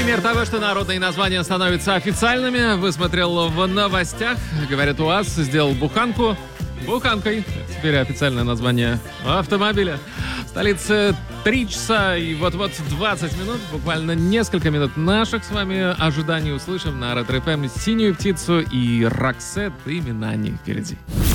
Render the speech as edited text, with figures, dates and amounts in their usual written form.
Пример того, что народные названия становятся официальными, высмотрел в новостях. Говорят, УАЗ сделал буханку буханкой. Теперь официальное название автомобиля. В столице 3 часа и вот-вот 20 минут. Буквально несколько минут наших с вами ожиданий услышим на Ретро ФМ «Синюю птицу» и «Роксет» имена не впереди.